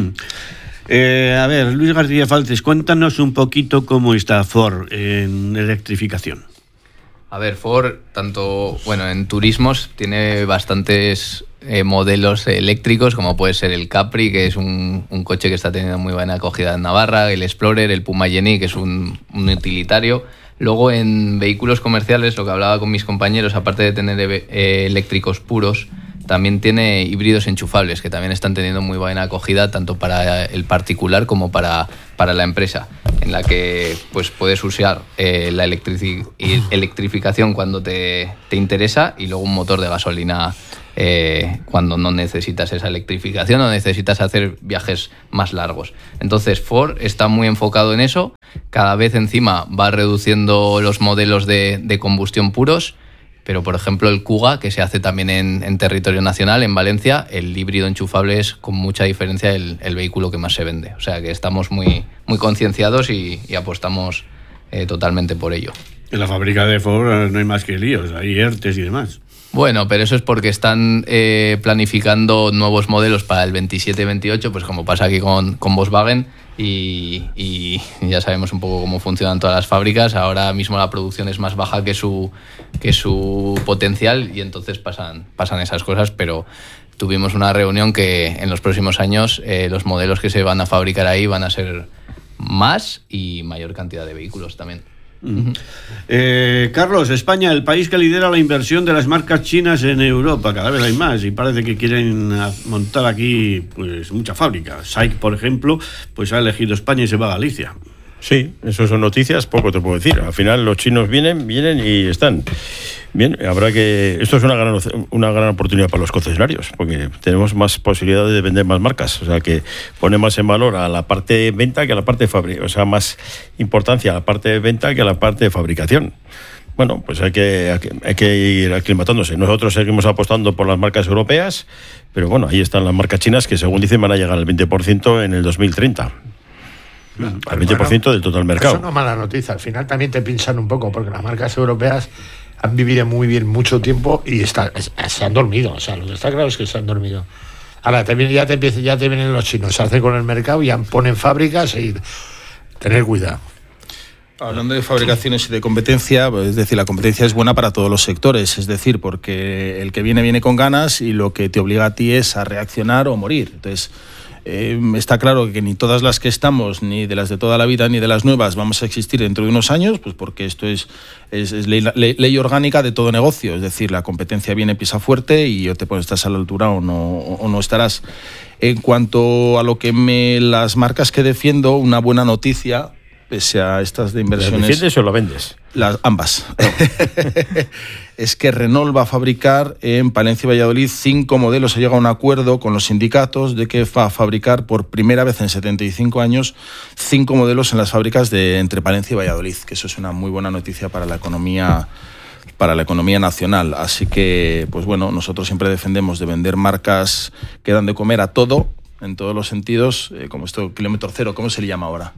A ver, Luis García Falces, cuéntanos un poquito cómo está Ford en electrificación. A ver, Ford, en turismos tiene bastantes modelos eléctricos, como puede ser el Capri, que es un coche que está teniendo muy buena acogida en Navarra, el Explorer, el Puma Genie, que es un utilitario. Luego, en vehículos comerciales, lo que hablaba con mis compañeros, aparte de tener eléctricos puros, también tiene híbridos enchufables, que también están teniendo muy buena acogida, tanto para el particular como para la empresa, en la que pues puedes usar la electrificación cuando te interesa y luego un motor de gasolina cuando no necesitas esa electrificación o necesitas hacer viajes más largos. Entonces Ford está muy enfocado en eso, cada vez encima va reduciendo los modelos de combustión puros. Pero, por ejemplo, el Kuga, que se hace también en territorio nacional, en Valencia, el híbrido enchufable es con mucha diferencia el vehículo que más se vende. O sea, que estamos muy concienciados y apostamos totalmente por ello. En la fábrica de Ford no hay más que líos, hay ERTES y demás. Bueno, pero eso es porque están planificando nuevos modelos para el 27-28, pues como pasa aquí con Volkswagen, y ya sabemos un poco cómo funcionan todas las fábricas. Ahora mismo la producción es más baja que su potencial y entonces pasan esas cosas, pero tuvimos una reunión que en los próximos años los modelos que se van a fabricar ahí van a ser más y mayor cantidad de vehículos también. Carlos, España, el país que lidera la inversión de las marcas chinas en Europa. Cada vez hay más y parece que quieren montar aquí pues mucha fábrica. SAIC, por ejemplo, pues ha elegido España y se va a Galicia. Sí, eso son noticias, poco te puedo decir. Al final los chinos vienen y están. Bien, habrá que... Esto es una gran oportunidad para los concesionarios, porque tenemos más posibilidades de vender más marcas. O sea, que pone más en valor a la parte de venta que a la parte de fabricación. O sea, más importancia a la parte de venta que a la parte de fabricación. Bueno, pues hay que ir aclimatándose. Nosotros seguimos apostando por las marcas europeas, pero bueno, ahí están las marcas chinas que, según dicen, van a llegar al 20% en el 2030. Al 20% del total mercado. Eso no es mala noticia. Al final también te pinchan un poco, porque las marcas europeas han vivido muy bien mucho tiempo y se han dormido. O sea, lo que está claro es que se han dormido. Ahora ya te vienen los chinos, se hacen con el mercado y ponen fábricas y tener cuidado. Hablando de fabricaciones y de competencia, es decir, la competencia es buena para todos los sectores, es decir, porque el que viene con ganas y lo que te obliga a ti es a reaccionar o morir. Entonces, está claro que ni todas las que estamos, ni de las de toda la vida, ni de las nuevas vamos a existir dentro de unos años, pues porque esto es ley orgánica de todo negocio, es decir, la competencia viene pisa fuerte y o te estás a la altura o no estarás. En cuanto a lo que las marcas que defiendo, una buena noticia, pese a estas de inversiones... ¿Lo defiendes o lo vendes? Ambas. Es que Renault va a fabricar en Palencia y Valladolid 5 modelos. Ha llegado a un acuerdo con los sindicatos de que va a fabricar por primera vez en 75 años 5 modelos en las fábricas entre Palencia y Valladolid, que eso es una muy buena noticia para la economía nacional. Así que, pues bueno, nosotros siempre defendemos de vender marcas que dan de comer a todo, en todos los sentidos, como esto, kilómetro cero, ¿cómo se le llama ahora?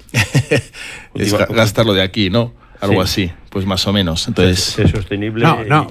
Es gastarlo de aquí, ¿no? Algo así, pues más o menos. Entonces, ser sostenible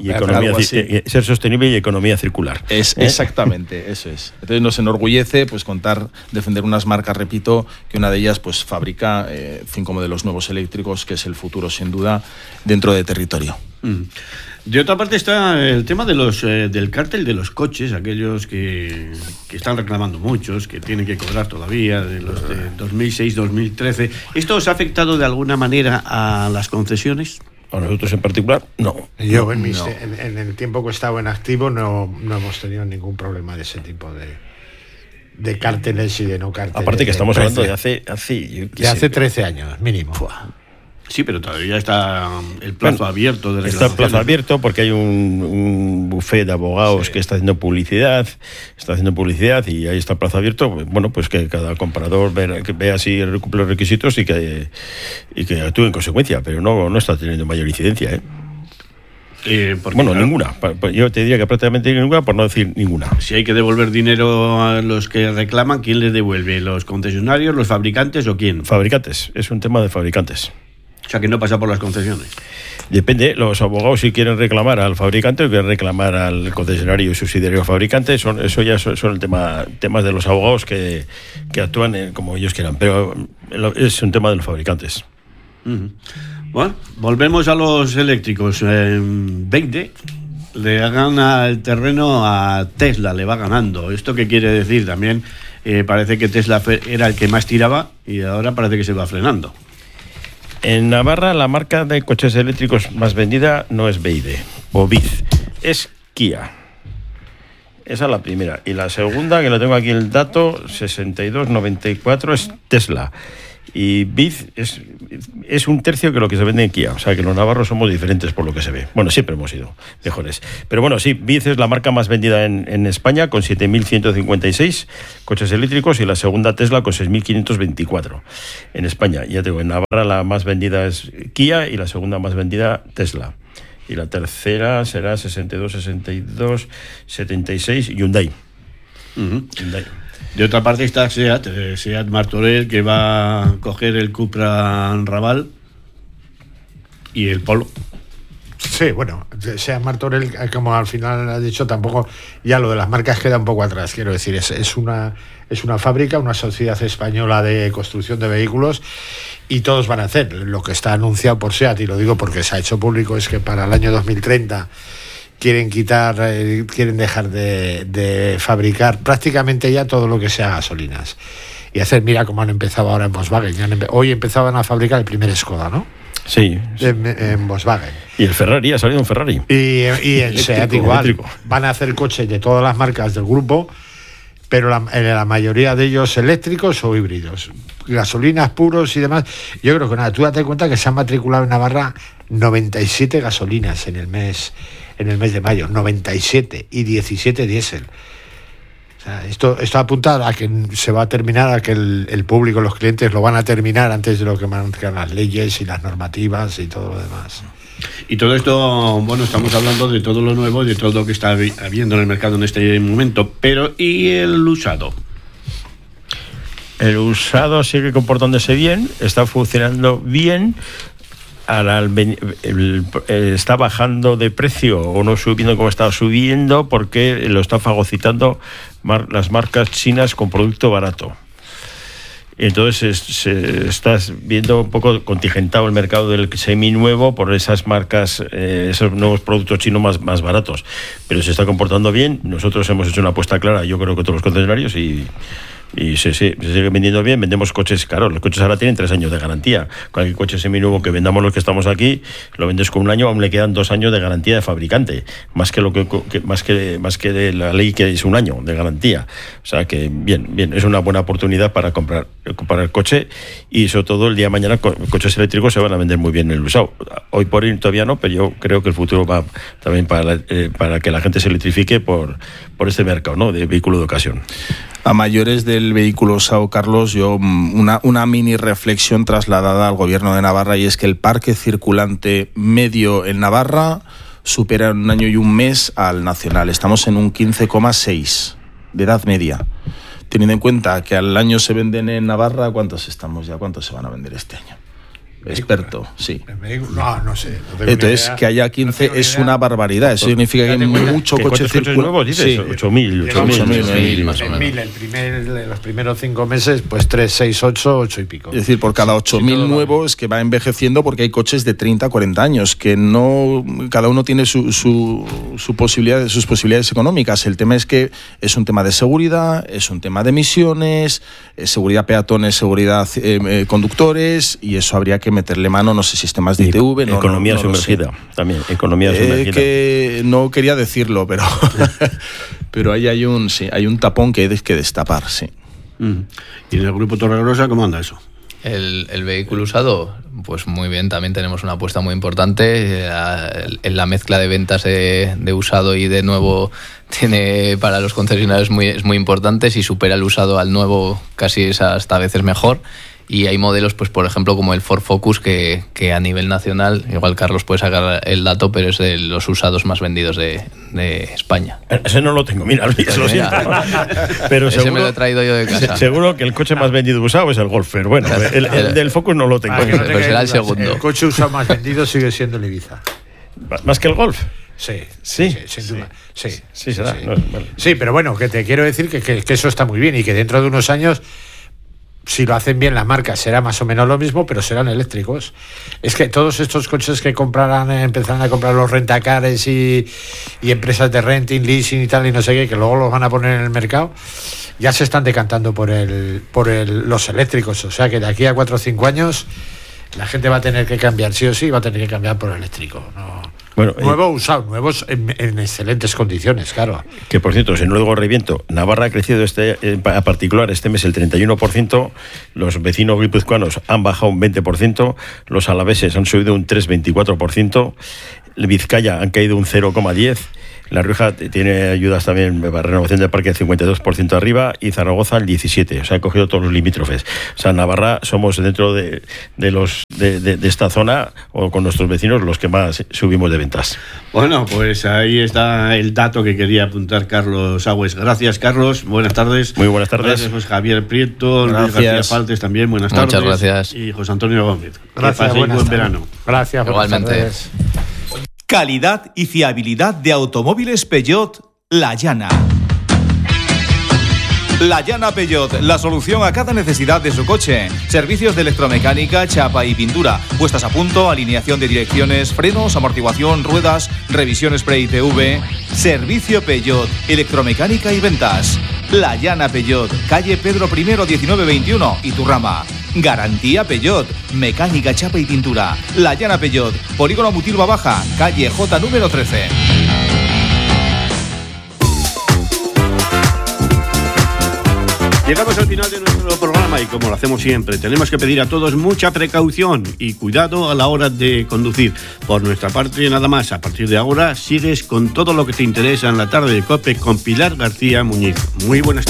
ser sostenible y economía circular. Exactamente, eso es. Entonces nos enorgullece pues defender unas marcas, repito, que una de ellas pues fabrica 5 modelos nuevos eléctricos, que es el futuro sin duda dentro de territorio. De otra parte está el tema de del cártel de los coches, aquellos que están reclamando muchos, que tienen que cobrar todavía, de los de 2006-2013. ¿Esto os ha afectado de alguna manera a las concesiones? A nosotros en particular, no. Yo en el tiempo que he estado en activo no hemos tenido ningún problema de ese tipo de cárteles y de no cárteles. Aparte que estamos hablando de hace 13 años, mínimo. Sí, pero todavía está el plazo abierto. Está el plazo abierto porque hay un buffet de abogados que está haciendo publicidad y ahí está el plazo abierto. Bueno, pues que cada comprador vea si cumple los requisitos y que actúe en consecuencia, pero no está teniendo mayor incidencia, bueno, ninguna. Yo te diría que prácticamente ninguna, por no decir ninguna. Si hay que devolver dinero a los que reclaman, ¿quién les devuelve? ¿Los concesionarios, los fabricantes o quién? Fabricantes, es un tema de fabricantes. O sea, que no pasa por las concesiones. Depende, los abogados si quieren reclamar al fabricante o quieren reclamar al concesionario y subsidiario fabricante, eso ya son temas de los abogados que actúan como ellos quieran, pero es un tema de los fabricantes. Bueno, volvemos a los eléctricos. Beide le gana el terreno a Tesla, le va ganando. ¿Esto qué quiere decir? También parece que Tesla era el que más tiraba y ahora parece que se va frenando. En Navarra la marca de coches eléctricos más vendida no es Beide o Biz, es Kia. Esa es la primera. Y la segunda, que lo tengo aquí el dato, 62,94, es Tesla. Y Biz es un tercio que lo que se vende en Kia. O sea que los navarros somos diferentes por lo que se ve. Bueno, siempre hemos sido mejores. Pero bueno, sí, Biz es la marca más vendida en España, con 7.156 coches eléctricos, y la segunda Tesla con 6.524 en España. Ya te digo, en Navarra la más vendida es Kia y la segunda más vendida Tesla. Y la tercera será 62, 76 Hyundai. Hyundai. De otra parte está Seat Martorell, que va a coger el Cupra Raval y el Polo. Sí, bueno, Seat Martorell, como al final has dicho, tampoco, ya lo de las marcas queda un poco atrás. Quiero decir, es una fábrica, una sociedad española de construcción de vehículos, y todos van a hacer lo que está anunciado por Seat, y lo digo porque se ha hecho público, es que para el año 2030 quieren dejar de fabricar prácticamente ya todo lo que sea gasolinas y hacer, mira cómo han empezado ahora en Volkswagen. Hoy empezaban a fabricar el primer Skoda, ¿no? Sí. En Volkswagen. Y el Ferrari, ha salido un Ferrari. Y el Seat igual. Eléctrico. Van a hacer coches de todas las marcas del grupo, pero la mayoría de ellos eléctricos o híbridos, gasolinas puros y demás. Yo creo que nada, tú date cuenta que se han matriculado en Navarra 97 gasolinas en el mes de mayo, 97, y 17 diésel. O sea, esto apunta a que se va a terminar, a que el público, los clientes lo van a terminar antes de lo que marcan las leyes y las normativas y todo lo demás. Y todo esto, bueno, estamos hablando de todo lo nuevo, de todo lo que está habiendo en el mercado en este momento, pero ¿y el usado? El usado sigue comportándose bien, está funcionando bien. Está bajando de precio o no subiendo como está subiendo, porque lo están fagocitando las marcas chinas con producto barato. Entonces se está viendo un poco contingentado el mercado del seminuevo por esas marcas, esos nuevos productos chinos más baratos, pero se está comportando bien. Nosotros hemos hecho una apuesta clara, yo creo que todos los concesionarios, y se sigue vendiendo bien. Vendemos coches, claro, los coches ahora tienen 3 años de garantía. Cualquier coche seminuevo que vendamos los que estamos aquí, lo vendes con 1 año, aún le quedan 2 años de garantía de fabricante, más que de la ley, que es 1 año de garantía. O sea que bien, es una buena oportunidad para comprar el coche, y sobre todo el día de mañana coches eléctricos se van a vender muy bien en el usado. Hoy por hoy todavía no, pero yo creo que el futuro va también para que la gente se electrifique por este mercado, ¿no?, de vehículo de ocasión. A mayores del vehículo usado, Carlos, yo una mini reflexión trasladada al gobierno de Navarra, y es que el parque circulante medio en Navarra supera en 1 año y 1 mes al nacional. Estamos en un 15,6 de edad media. Teniendo en cuenta que al año se venden en Navarra, ¿cuántos estamos ya? ¿Cuántos se van a vender este año? experto, sí. No sé. Entonces, que haya 15 es una barbaridad. Eso significa que hay mucho coche circulando. nuevos, dices? 8.000 más o menos. Los primeros 5 meses, pues 3, 6, 8 y pico. Es decir, por cada 8.000 nuevos que va envejeciendo, porque hay coches de 30 a 40 años, que no, cada uno tiene sus posibilidades económicas. El tema es que es un tema de seguridad, es un tema de emisiones, seguridad peatones, seguridad conductores, y eso habría que meterle mano, no sé, sistemas de ITV. Economía sumergida, también, economía sumergida. Que no quería decirlo, pero, pero ahí hay un tapón que hay que destapar, sí. ¿Y en el Grupo Torregrosa cómo anda eso? El vehículo usado, pues muy bien, también tenemos una apuesta muy importante. En la mezcla de ventas de usado y de nuevo tiene para los concesionarios es muy importante. Si supera el usado al nuevo, casi es hasta a veces mejor. Y hay modelos, pues por ejemplo, como el Ford Focus, que a nivel nacional, igual Carlos puede sacar el dato, pero es de los usados más vendidos de España. Ese no lo tengo, mira, Luis, lo siento. Pero ese seguro, me lo he traído yo de casa. Seguro que el coche más vendido usado es el Golf, pero bueno, el del Focus no lo tengo. Pero será el segundo. El coche usado más vendido sigue siendo el Ibiza. ¿Más que el Golf? Sí, sin duda. Sí, será. Sí. No, vale. Sí, pero bueno, que te quiero decir que eso está muy bien y que dentro de unos años, si lo hacen bien las marcas, será más o menos lo mismo, pero serán eléctricos. Es que todos estos coches que empezarán a comprar los rentacares y empresas de renting, leasing y tal, y no sé qué, que luego los van a poner en el mercado, ya se están decantando por los eléctricos. O sea que de aquí a 4 o 5 años la gente va a tener que cambiar, sí o sí, va a tener que cambiar por eléctrico. Bueno, usado, nuevos en excelentes condiciones, claro. Que por cierto, si no luego reviento, Navarra ha crecido a particular este mes el 31%, los vecinos guipuzcoanos han bajado un 20%, los alaveses han subido un 3,24%, Vizcaya han caído un 0,10%, La Rioja tiene ayudas también para renovación del parque del 52% arriba y Zaragoza el 17%. O sea, ha cogido todos los limítrofes. O sea, Navarra somos dentro de esta zona o con nuestros vecinos los que más subimos de ventas. Bueno, pues ahí está el dato que quería apuntar Carlos Agües. Gracias, Carlos. Buenas tardes. Muy buenas tardes. Gracias, pues, Javier Prieto, Luis García Faltes también. Buenas tardes. Muchas gracias. Y José Antonio Gómez. Gracias. Buen verano. Gracias. Igualmente. Calidad y fiabilidad de automóviles Peugeot La Llana. La Llana Peugeot, la solución a cada necesidad de su coche. Servicios de electromecánica, chapa y pintura. Puestas a punto, alineación de direcciones, frenos, amortiguación, ruedas, revisiones pre-ITV. Servicio Peugeot, electromecánica y ventas. La Llana Peugeot, calle Pedro I 1921, Iturrama. Garantía Peugeot, mecánica, chapa y pintura. La Llana Peugeot, Polígono Mutilva Baja, calle J número 13. Llegamos al final de nuestro programa y como lo hacemos siempre, tenemos que pedir a todos mucha precaución y cuidado a la hora de conducir. Por nuestra parte, nada más. A partir de ahora, sigues con todo lo que te interesa en la tarde de COPE con Pilar García Muñiz. Muy buenas tardes.